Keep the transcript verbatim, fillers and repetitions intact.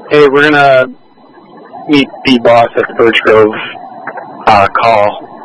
Hey, we're gonna meet the boss at the Birch Grove uh, call